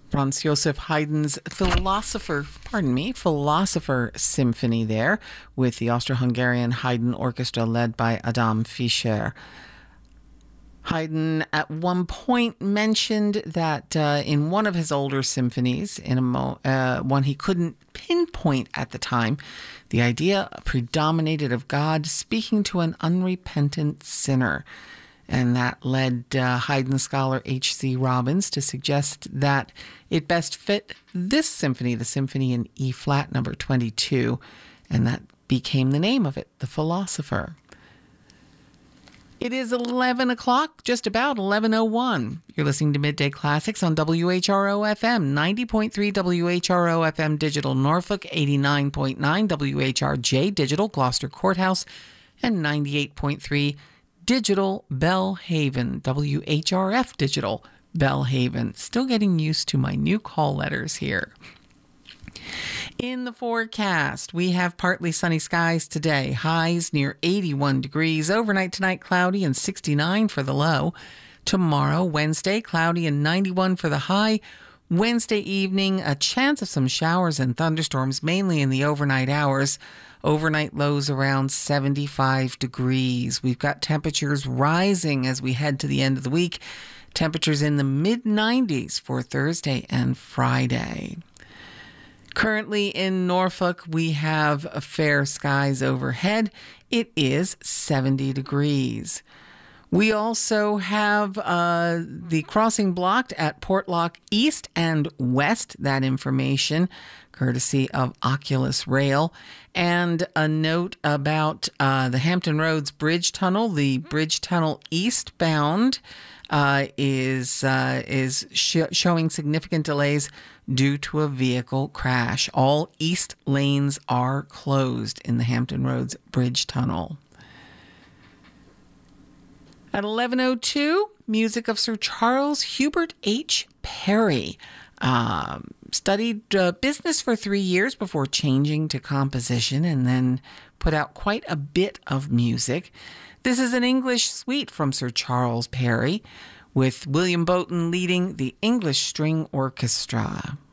Franz Joseph Haydn's Philosopher Symphony there with the Austro-Hungarian Haydn Orchestra led by Adam Fischer. Haydn at one point mentioned that in one of his older symphonies, one he couldn't pinpoint at the time, the idea predominated of God speaking to an unrepentant sinner. And that led Haydn scholar H.C. Robbins to suggest that it best fit this symphony, the Symphony in E-flat number 22, and that became the name of it, The Philosopher. It is 11 o'clock, just about 11:01. You're listening to Midday Classics on WHRO-FM, 90.3 WHRO-FM Digital Norfolk, 89.9 WHRJ Digital Gloucester Courthouse, and 98.3 Digital Bellhaven, WHRF Digital Bellhaven. Still getting used to my new call letters here. In the forecast, we have partly sunny skies today. Highs near 81 degrees. Overnight tonight, cloudy and 69 for the low. Tomorrow, Wednesday, cloudy and 91 for the high. Wednesday evening, a chance of some showers and thunderstorms, mainly in the overnight hours. Overnight lows around 75 degrees. We've got temperatures rising as we head to the end of the week. Temperatures in the mid-90s for Thursday and Friday. Currently in Norfolk, we have fair skies overhead. It is 70 degrees. We also have the crossing blocked at Portlock East and West. That information courtesy of Oculus Rail. And a note about the Hampton Roads Bridge Tunnel. The Bridge Tunnel eastbound is showing significant delays due to a vehicle crash. All east lanes are closed in the Hampton Roads Bridge Tunnel. At 11:02, music of Sir Charles Hubert H. Parry. Studied business for 3 years before changing to composition and then put out quite a bit of music. This is an English suite from Sir Charles Parry with William Boughton leading the English String Orchestra.